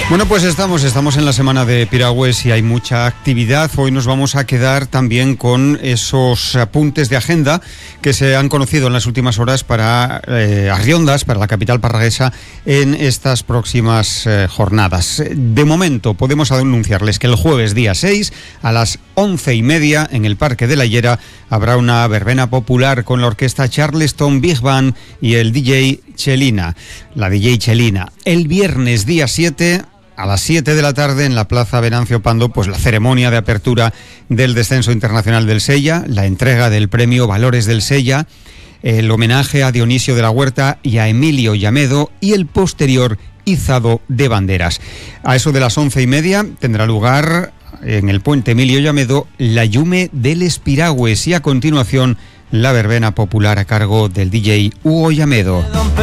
Bueno, pues estamos en la semana de Piragües y hay mucha actividad. Hoy nos vamos a quedar también con esos apuntes de agenda que se han conocido en las últimas horas para Arriondas, para la capital parraguesa, en estas próximas jornadas. De momento podemos anunciarles que el jueves día 6 a las 11:30 en el Parque de la Higuera habrá una verbena popular con la orquesta Charleston Big Band y el DJ Chelina, la DJ Chelina. El viernes día 7 a las 7 de la tarde en la Plaza Venancio Pando, pues la ceremonia de apertura del descenso internacional del Sella, la entrega del premio Valores del Sella, el homenaje a Dionisio de la Huerta y a Emilio Llamedo y el posterior izado de banderas. A eso de las 11:30 tendrá lugar en el puente Emilio Llamedo la Yume de les Piragües y a continuación la verbena popular a cargo del DJ Hugo Llamedo.